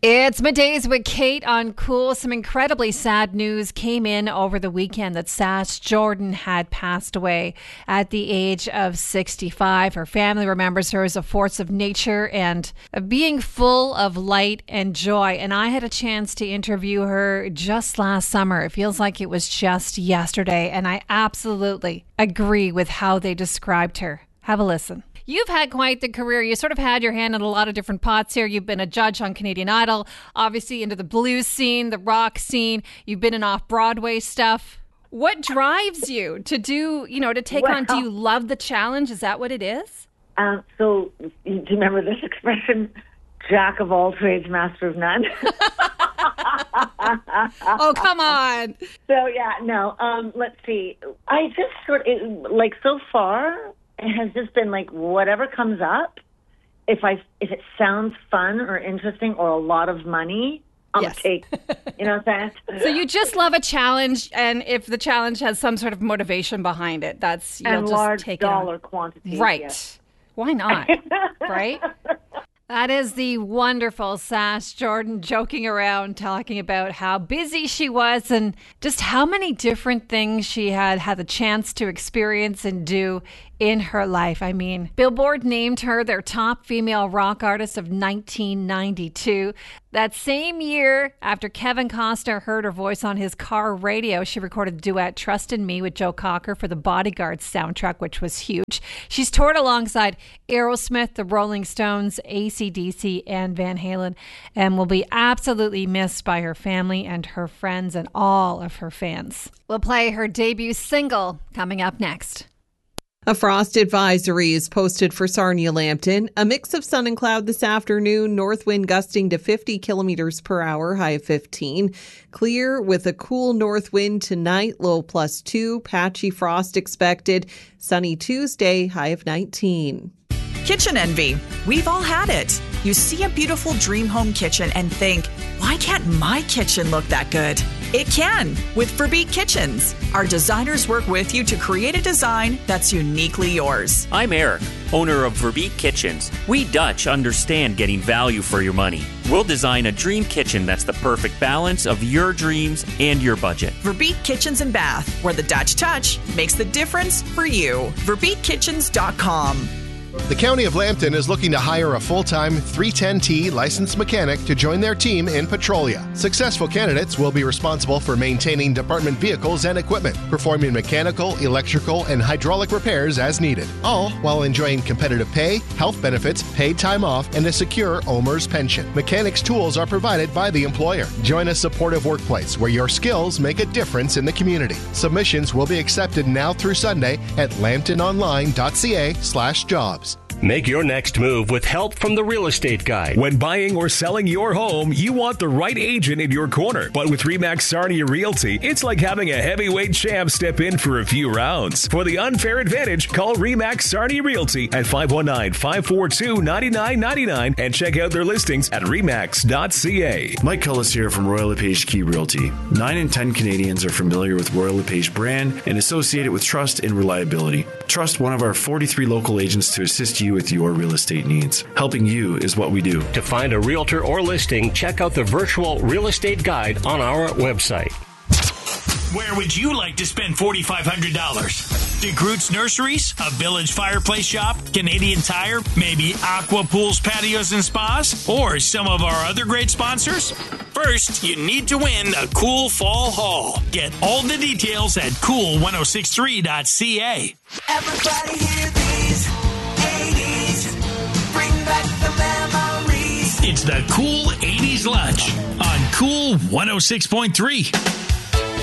It's Middays with Kate on Cool. Some incredibly sad news came in over the weekend that Sash Jordan had passed away at the age of 65. Her family remembers her as a force of nature and a being full of light and joy. And I had a chance to interview her just last summer. It feels like it was just yesterday. And I absolutely agree with how they described her. Have a listen. You've had quite the career. You sort of had your hand in a lot of different pots here. You've been a judge on Canadian Idol, obviously into the blues scene, the rock scene. You've been in off-Broadway stuff. What drives you to do, to take on? Do you love the challenge? Is that what it is? So, do you remember this expression? Jack of all trades, master of none. Oh, come on. So, let's see. I just so far, it has just been like whatever comes up. If it sounds fun or interesting or a lot of money, I'm gonna take. You know what I'm saying? So you just love a challenge, and if the challenge has some sort of motivation behind it, you'll just large take dollar quantities. Right? Yes. Why not? Right? That is the wonderful Sash Jordan joking around, talking about how busy she was and just how many different things she had the chance to experience and do in her life. I mean, Billboard named her their top female rock artist of 1992. That same year, after Kevin Costner heard her voice on his car radio, she recorded the duet Trust in Me with Joe Cocker for the Bodyguard soundtrack, which was huge. She's toured alongside Aerosmith, the Rolling Stones, AC/DC, and Van Halen, and will be absolutely missed by her family and her friends and all of her fans. We'll play her debut single coming up next. A frost advisory is posted for Sarnia-Lambton. A mix of sun and cloud this afternoon. North wind gusting to 50 kilometers per hour, high of 15. Clear with a cool north wind tonight, low +2. Patchy frost expected. Sunny Tuesday, high of 19. Kitchen envy. We've all had it. You see a beautiful dream home kitchen and think, why can't my kitchen look that good? It can with Verbeek Kitchens. Our designers work with you to create a design that's uniquely yours. I'm Eric, owner of Verbeek Kitchens. We Dutch understand getting value for your money. We'll design a dream kitchen that's the perfect balance of your dreams and your budget. Verbeek Kitchens and Bath, where the Dutch touch makes the difference for you. VerbeekKitchens.com. The County of Lambton is looking to hire a full-time 310T licensed mechanic to join their team in Petrolia. Successful candidates will be responsible for maintaining department vehicles and equipment, performing mechanical, electrical, and hydraulic repairs as needed, all while enjoying competitive pay, health benefits, paid time off, and a secure OMERS pension. Mechanics' tools are provided by the employer. Join a supportive workplace where your skills make a difference in the community. Submissions will be accepted now through Sunday at lambtononline.ca/jobs. Make your next move with help from the Real Estate Guide. When buying or selling your home, you want the right agent in your corner. But with RE/MAX Sarnia Realty, it's like having a heavyweight champ step in for a few rounds. For the unfair advantage, call RE/MAX Sarnia Realty at 519-542-9999 and check out their listings at remax.ca. Mike Cullis here from Royal LePage Key Realty. 9 in 10 Canadians are familiar with Royal LePage brand and associate it with trust and reliability. Trust one of our 43 local agents to assist you with your real estate needs. Helping you is what we do. To find a realtor or listing, check out the virtual real estate guide on our website. Where would you like to spend $4,500? DeGroots Nurseries, a Village Fireplace Shop, Canadian Tire, maybe Aqua Pools, Patios, and Spas, or some of our other great sponsors? First, you need to win a cool fall haul. Get all the details at cool1063.ca. Everybody hear these 80s, bring back the memories. It's the Cool 80s Lunch on Cool 106.3.